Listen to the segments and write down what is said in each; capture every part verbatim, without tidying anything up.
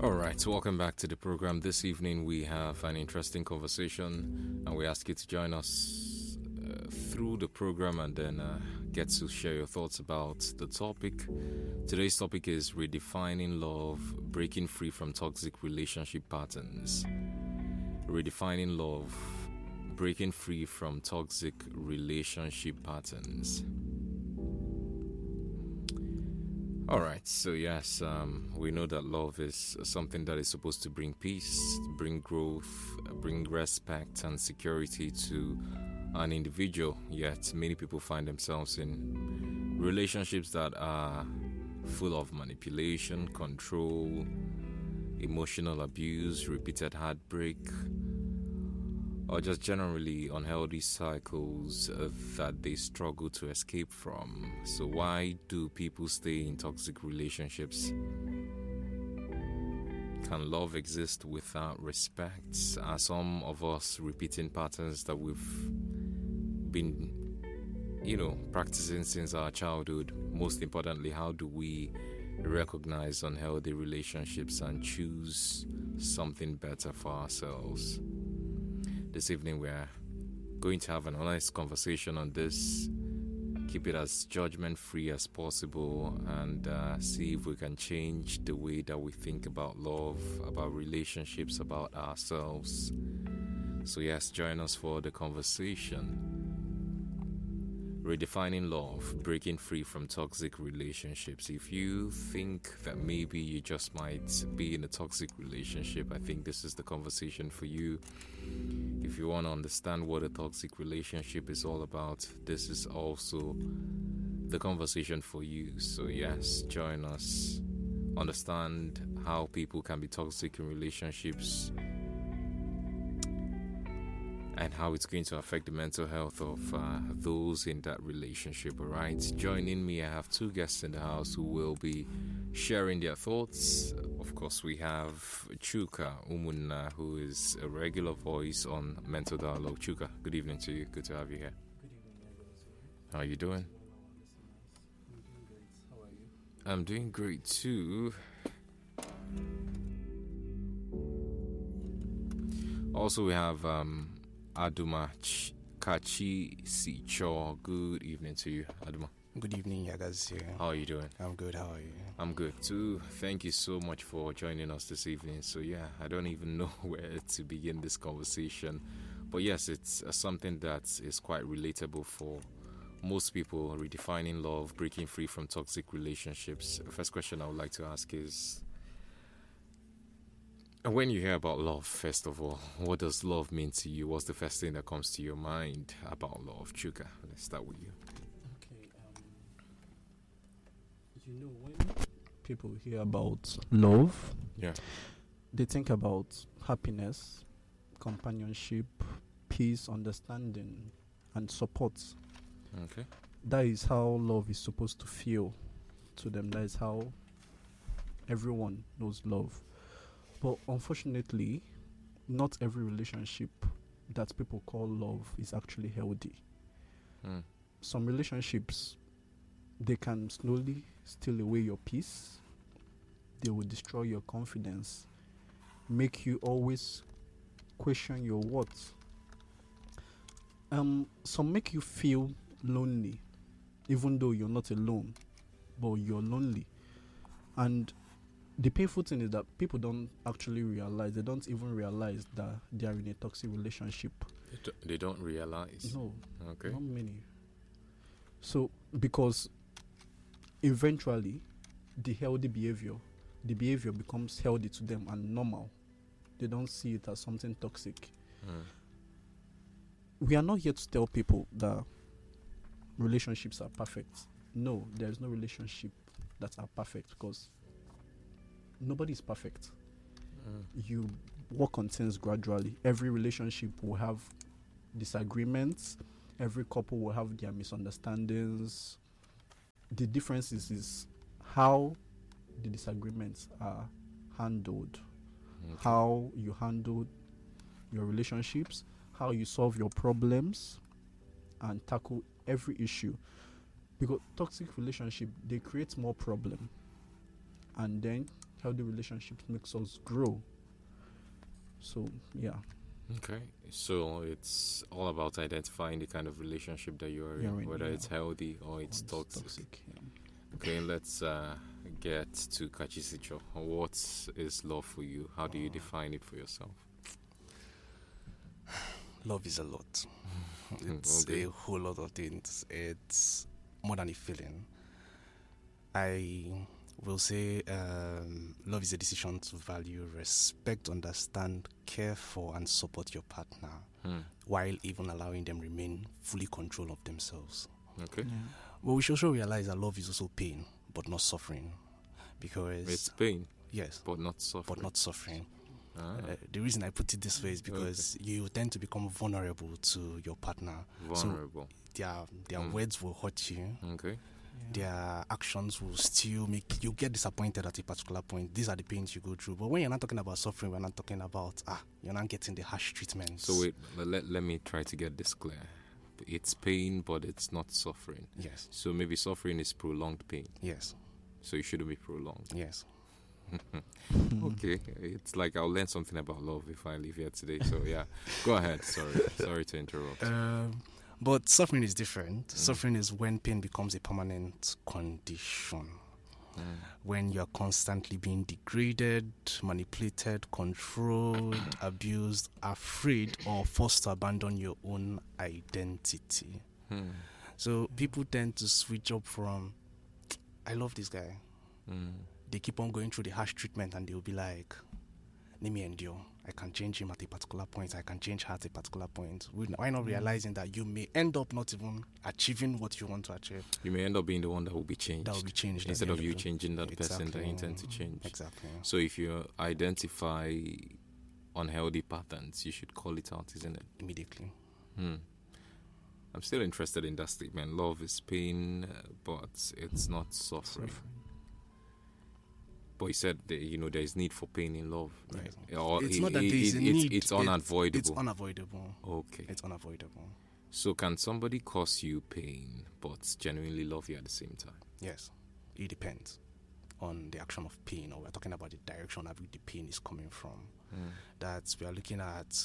All right, welcome back to the program. This evening we have an interesting conversation, and we ask you to join us uh, through the program and then uh, get to share your thoughts about the topic. Today's topic is redefining love, breaking free from toxic relationship patterns. Redefining love, breaking free from toxic relationship patterns. All right, so yes, um, we know that love is something that is supposed to bring peace, bring growth, bring respect and security to an individual. Yet many people find themselves in relationships that are full of manipulation, control, emotional abuse, repeated heartbreak, or just generally unhealthy cycles uh, that they struggle to escape from. So why do people stay in toxic relationships? Can love exist without respect? Are some of us repeating patterns that we've been, you know, practicing since our childhood? Most importantly, how do we recognize unhealthy relationships and choose something better for ourselves? This evening we're going to have an honest conversation on this, keep it as judgment-free as possible, and uh, see if we can change the way that we think about love, about relationships, about ourselves. So yes, join us for the conversation. Redefining love, breaking free from toxic relationships. If you think that maybe you just might be in a toxic relationship, I think this is the conversation for you. If you want to understand what a toxic relationship is all about, this is also the conversation for you. So yes, join us. Understand how people can be toxic in relationships and how it's going to affect the mental health of uh, those in that relationship, all right? Joining me, I have two guests in the house who will be sharing their thoughts. Of course, we have Chuka Umunna, who is a regular voice on Mental Dialogue. Chuka, good evening to you. Good to have you here. Good evening, Nicholas. How are you doing? I'm doing great. How are you? I'm doing great too. Also, we have um, Aduma Ch- Kachi Sicho. Good evening to you, Aduma. Good evening, Yagas. How are you doing? I'm good. How are you? I'm good too. Thank you so much for joining us this evening. So yeah, I don't even know where to begin this conversation, but yes, it's uh, something that is quite relatable for most people. Redefining love, breaking free from toxic relationships. The first question I would like to ask is, when you hear about love, first of all, what does love mean to you? What's the first thing that comes to your mind about love? Chuka, let's start with you. Okay. Um, you know, when people hear about love, Yeah. they think about happiness, companionship, peace, understanding, and support. Okay. That is how love is supposed to feel to them. That is how everyone knows love. But unfortunately, not every relationship that people call love is actually healthy. Mm. Some relationships, they can slowly steal away your peace. They will destroy your confidence, make you always question your worth. Um, some make you feel lonely, even though you're not alone, but you're lonely. And the painful thing is that people don't actually realize, they don't even realize that they are in a toxic relationship. They, do, they don't realize. No, Okay. not many. So, because eventually, the healthy behavior, the behavior becomes healthy to them and normal. They don't see it as something toxic. Mm. We are not here to tell people that relationships are perfect. No, there is no relationship that are perfect, because nobody is perfect. Mm. You work on things gradually. Every relationship will have disagreements. Every couple will have their misunderstandings. The difference is, is how the disagreements are handled, Okay. how you handle your relationships, how you solve your problems, and tackle every issue. Because toxic relationship, they create more problem, and then Healthy relationships makes us grow. So yeah, Okay, so it's all about identifying the kind of relationship that you are in, You're in, whether yeah. it's healthy or or it's toxic. yeah. Okay, let's uh, get to Kachisicho. What is love for you? How do you define it for yourself? Love is a lot. It's Okay. a whole lot of things. It's more than a feeling. I will say um, love is a decision to value, respect, understand, care for, and support your partner Hmm. while even allowing them remain fully control of themselves. Okay, Yeah. But we should also realize that love is also pain, but not suffering. Because it's pain, yes, but not suffering. but not suffering. Ah, Uh, the reason I put it this way is because you tend to become vulnerable to your partner. vulnerable. Their their Mm. words will hurt you. Okay. Their actions will still make you get disappointed at a particular point. These are the pains you go through. But when you're not talking about suffering, we're not talking about ah, you're not getting the harsh treatment. So wait, le- let, let me try to get this clear. It's pain, but it's not suffering. Yes, So maybe suffering is prolonged pain. yes, So it shouldn't be prolonged. yes. Okay, it's like I'll learn something about love if I leave here today. So yeah, go ahead. Sorry, sorry to interrupt. Um, but suffering is different. Suffering is when pain becomes a permanent condition. Mm. When you're constantly being degraded, manipulated, controlled, abused, afraid, or forced to abandon your own identity. Hmm. So people tend to switch up from, I love this guy. Mm. They keep on going through the harsh treatment and they'll be like, let me endure. I can change him at a particular point. I can change her at a particular point. Why not realizing that you may end up not even achieving what you want to achieve? You may end up being the one that will be changed. That will be changed. at instead the of end you the- changing that person that you intend to Exactly. change. Exactly. So if you identify unhealthy patterns, you should call it out, isn't it? Immediately. Hmm. I'm still interested in that statement. Love is pain, uh, but it's not suffering. Suffering. But you said that, you know, there is need for pain in love, right? Or It's it- not that it- there is it- a it's- need. It's It- unavoidable. It's unavoidable. Okay. It's unavoidable. So can somebody cause you pain but genuinely love you at the same time? Yes. It depends on the action of pain, or we're talking about the direction of which the pain is coming from. Mm. That we are looking at,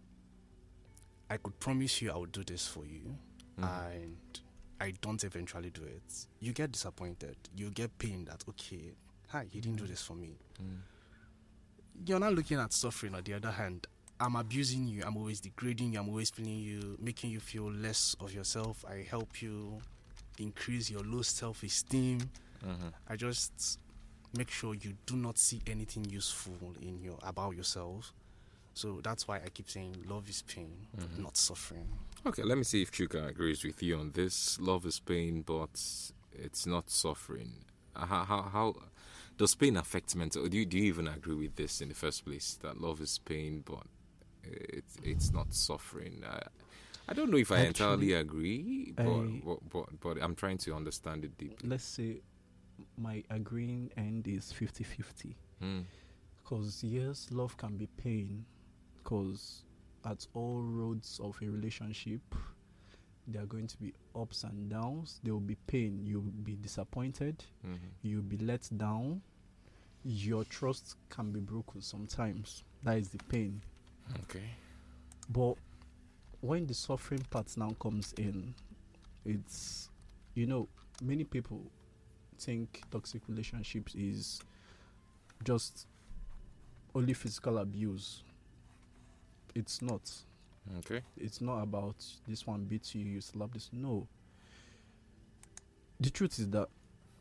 I could promise you I will do this for you, Mhm. and I don't eventually do it. You get disappointed. You get pain that, okay, hi, he didn't do this for me. Mm. You're not looking at suffering. On the other hand, I'm abusing you. I'm always degrading you. I'm always feeling you, making you feel less of yourself. I help you increase your low self-esteem. Mhm. I just make sure you do not see anything useful in your about yourself. So that's why I keep saying love is pain, but Mhm. not suffering. Okay, let me see if Chuka agrees with you on this. Love is pain, but it's not suffering. Uh, How, how, how does pain affect mental? Do you, do you even agree with this in the first place? That love is pain, but it's it's not suffering. I, I don't know if I entirely Actually, agree, but, I- but but but I'm trying to understand it deeply. Let's say my agreeing end is fifty-fifty. Mm. Because yes, love can be pain. Because at all roads of a relationship, there are going to be ups and downs. There will be pain. You'll be disappointed. Mhm. You'll be let down. Your trust can be broken sometimes. That is the pain. Okay. But when the suffering part now comes in, it's, you know, many people think toxic relationships is just only physical abuse. It's not. Okay. It's not about this one beats you, you slap this. No. The truth is that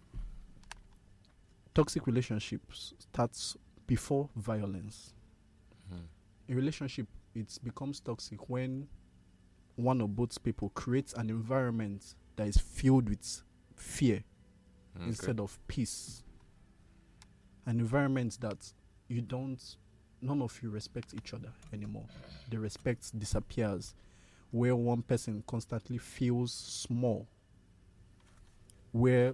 toxic relationships starts before violence. Mhm. A relationship, it becomes toxic when one or both people creates an environment that is filled with fear Okay. instead of peace. An environment that you don't, none of you respect each other anymore. The respect disappears, where one person constantly feels small, where